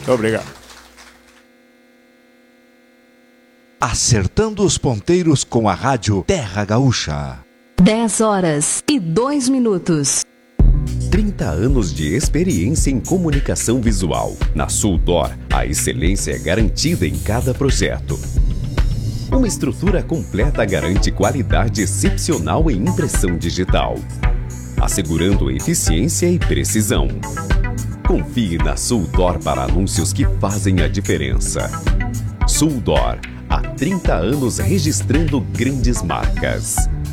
Obrigado. Acertando os ponteiros com a rádio Terra Gaúcha. 10h02. 30 anos de experiência em comunicação visual. Na Suldor, a excelência é garantida em cada projeto. Uma estrutura completa garante qualidade excepcional em impressão digital, assegurando eficiência e precisão. Confie na Suldor para anúncios que fazem a diferença. Suldor, há 30 anos registrando grandes marcas.